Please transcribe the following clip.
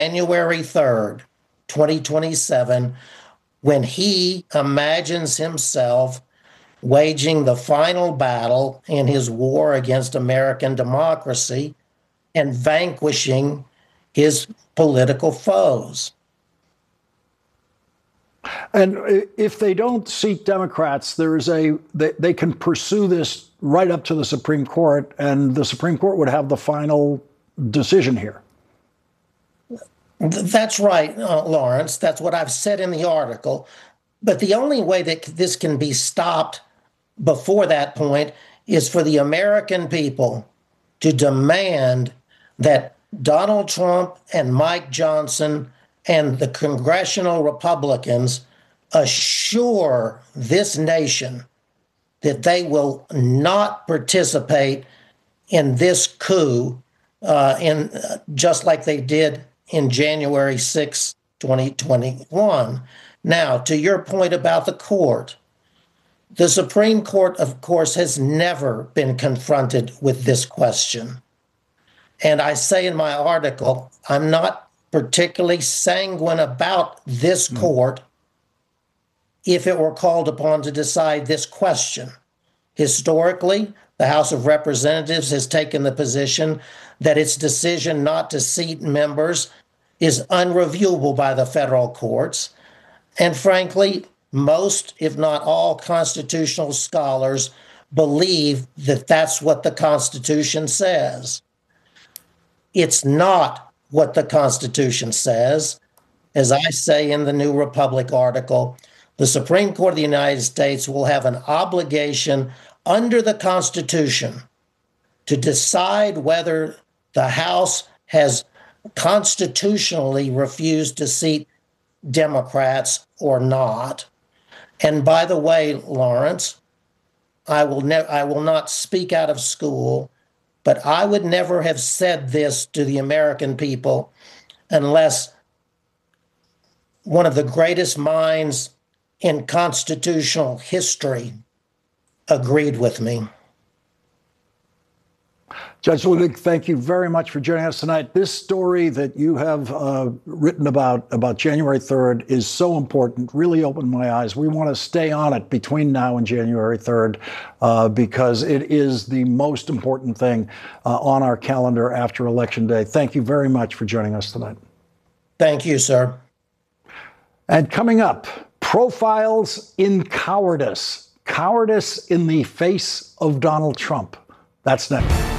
January 3rd, 2027, when he imagines himself waging the final battle in his war against American democracy and vanquishing his political foes. And if they don't seat Democrats, they can pursue this right up to the Supreme Court, and the Supreme Court would have the final decision here. That's right, Lawrence. That's what I've said in the article. But the only way that this can be stopped before that point is for the American people to demand that Donald Trump and Mike Johnson and the congressional Republicans assure this nation that they will not participate in this coup, just like they did in January 6, 2021. Now, to your point about the court, the Supreme Court, of course, has never been confronted with this question. And I say in my article, I'm not particularly sanguine about this court if it were called upon to decide this question. Historically, the House of Representatives has taken the position that its decision not to seat members is unreviewable by the federal courts. And frankly, most, if not all, constitutional scholars believe that that's what the Constitution says. It's not what the Constitution says. As I say in the New Republic article, the Supreme Court of the United States will have an obligation under the Constitution to decide whether the House has constitutionally refused to seat Democrats or not. And by the way, Lawrence, I will not speak out of school, but I would never have said this to the American people unless one of the greatest minds in constitutional history agreed with me. Judge Luttig, thank you very much for joining us tonight. This story that you have written about January 3rd is so important, really opened my eyes. We want to stay on it between now and January 3rd because it is the most important thing on our calendar after Election Day. Thank you very much for joining us tonight. Thank you, sir. And coming up, profiles in cowardice. Cowardice in the face of Donald Trump. That's next.